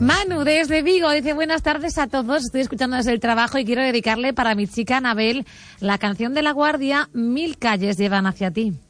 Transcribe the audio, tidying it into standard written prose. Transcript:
Manu, desde Vigo, dice: buenas tardes a todos, estoy escuchando desde el trabajo y quiero dedicarle para mi chica Anabel la canción de La Guardia, 1000 calles llevan hacia ti.